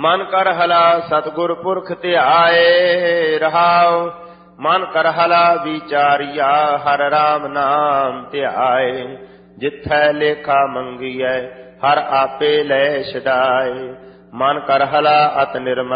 ਮਨ ਕਰ ਹਲਾ ਸਤਿਗੁਰ ਪੁਰਖ ਧਿਆਏ ਰਹਾਉ। ਮਨ ਕਰ ਹਲਾ ਵਿਚਾਰੀਆ ਹਰਿ ਰਾਮ ਨਾਮ ਧਿਆਏ। ਜਿਥੈ ਲੇਖਾ ਮੰਗੀਐ ਹਰਿ ਆਪੇ ਲੈ ਛਡਾਏ। ਮਨ ਕਰ ਹਲਾ ਅਤਿ ਨਿਰਮਲ